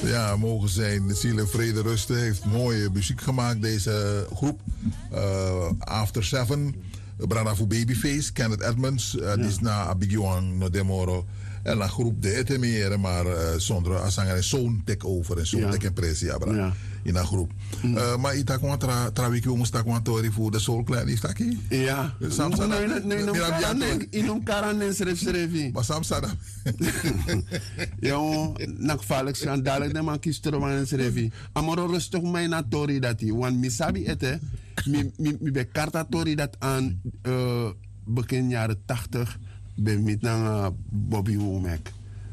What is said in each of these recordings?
Ja, mogen zijn ziel en vrede rusten. Heeft mooie muziek gemaakt, deze groep. After Seven, Brana voor Babyface, Kenneth Edmonds. Die is na Abigioan no Demoro. En een groep de etemeren, maar zonder asanger en zo'n tek over en zo'n tek impressie hebben. Ja. In een groep. Maar ik dacht, trouwens, we moesten gewoon tori voor de Soul Clan, is dat niet? Ja. Nee, in een karanen schreef. Maar Samsa dat. Ja, nak valk gaan dadelijk de man kies terug aan schreef. Amoro rustig mij na tori dat hij, want misabi ete, mi be karta tori dat aan begin jaren 80 ben met naar Bobby Womack.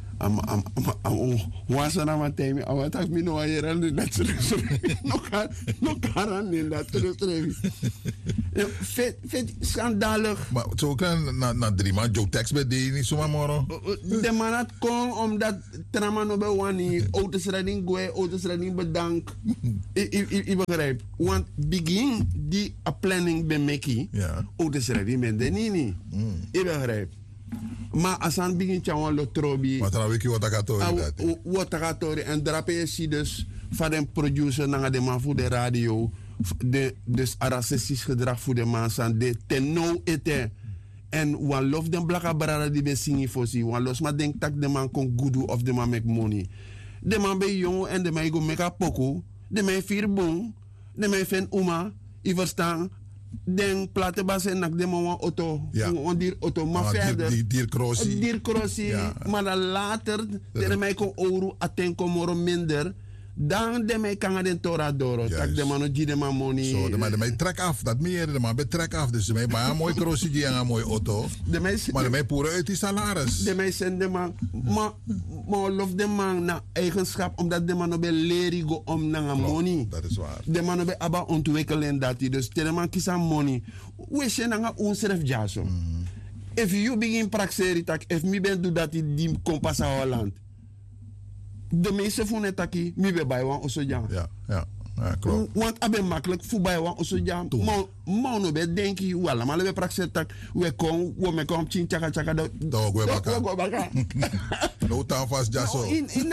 Wasa na matemi awatak mino ayera ni dat no karan in dat terug. Vet schandalig. Maar zo kan na 3 maanden Joe Tex bij die niet zomaar moro. De man had kon omdat trama no be wani auto's riding bedank. Ik begrijp. Want begin die a planning be meki. Auto's riding ben de niet. Ik begrijp. Maar als aan begint jouw lotrobi. Maar dan weet je wat ik had en drape je zie dus van de producer naar de man voor de radio. Dus racistisch gedrag voor de man. De tenno ete. En wan lof den blaka barara die be singi fosi. Wan los maar denk tak de man kon goedu of de man make money. De man be jong en de man go make a poko. De man 4 boom. De man fen uma. I verstaan. Den platen basen nak de man auto. On dier auto. Maar verder. Dier crossie. Ja. Maar dan later. De man kon ouro aten komoro minder. Dan de mij kan den tora doro. Tak de man die de man money. Zo, de man trek af. Dat meer, de man betrek af. Dus de mij maar een mooi crossie en een mooi auto. Maar de mij poeren uit die salaris. De mij zijn de man. Maar lof de man naar eigenschap. Omdat de man op een leren go om naar money. Dat is waar. De man op een abba ontwikkelen dat hij. Dus de man kies aan money. We zijn naar onschref jaso. If you begin praxeri tak. If me ben do dat die kompas aan Holland. De meeste van het taki, mi be bij wan osoja. Ja, klopt. Want abe makkelijk voor bij wan osoja. Maar no be denki wala, maar we praxer tak, we kom chin chaka Dog we baka. No time vast jaso.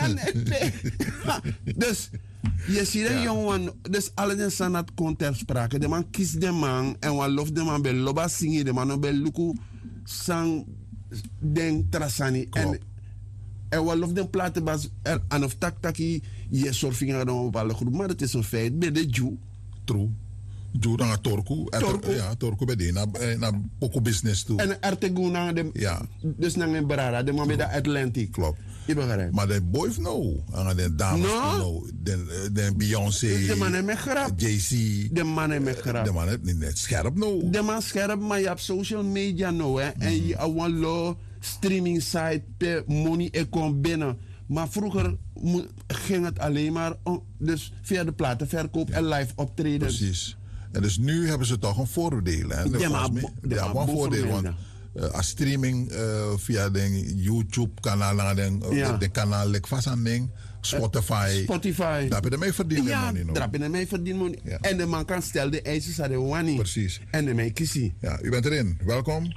Dus je ziet een jongen, dus alle zijn het kon ter sprake. De man kiest de man en wan lof de man be loba singi, de man be luku sang den trasani. En wat of de platen was er aan of tak-taki, je surfing aan een bepaalde groep. Maar het is een feit, bij de Jew. True. Jew dan een Torku. Ja, Torku bij die, naar Poco Business toe. En Ertegu naar de, dus naar een Barara, de man bij de Atlantic. Klopt. Maar de boys no. En de dames no. De Beyoncé. De man heeft me grap. JC. De man heeft me grap. De man heeft niet scherp no. De man scherp, maar je hebt social media no. En je hebt een law streaming site per money en kom binnen. Maar vroeger ging het alleen maar dus via de platenverkoop en live optreden. Precies. En dus nu hebben ze toch een voordeel. Hè? Ja, een voordeel. Want als streaming via de YouTube-kanaal naar de kanaal vast aan ding. Spotify. Daar heb je ermee verdiend. Ja, daar heb je ermee verdiend. Ja. En de man kan stellen de eisen aan de wani. Precies. En de mij kiezen. Ja, u bent erin. Welkom.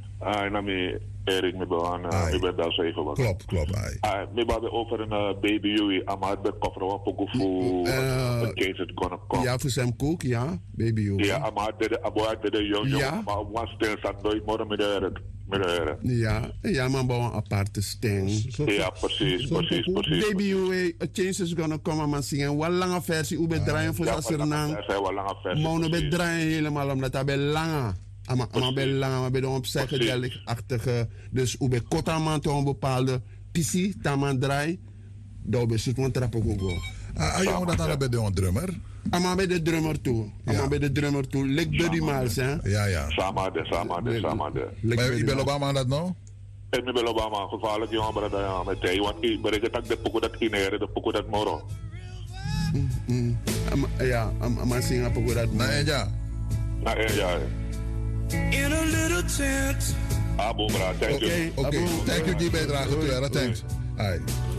Erik, ik ben daar zo even wat. Klopt. Ik ben over een baby Yui. Maar de koffer van Pogofu. Case is gonna come. Ja, voor zijn koek, ja. Baby Yui. Ja, maar de jong. Maar was stil zat nooit meer met de Ja, maar bouwen een aparte sting. Ja, precies. Baby Yui, a change is gonna come, maar zingen. Wat lange versie, hoe bedraaien voor dat ze nang. Maar nu bedraaien helemaal, omdat dat bij lange. Maar bij lange, maar bij de psychedelic-achtige. Dus hoe bij korte man toch een bepaalde pissie, taman draai. Dat is het, want trappen ook. Jongen, dat dan bij de drummer? Maar bij de drummer toe. Lek Buddy Miles, hè? Ja. Samen. Maar je bent Obama dat nou? Ik ben Obama, gevaarlijk jongen, maar dat met hij. Want ik bereik dat de pokoe dat ineren, de pokoe dat moro. Ja, maar zingen pokoe dat moro. Ja. In a little tent. Boom, thank you. Thank you, die bijdrage toe, thanks.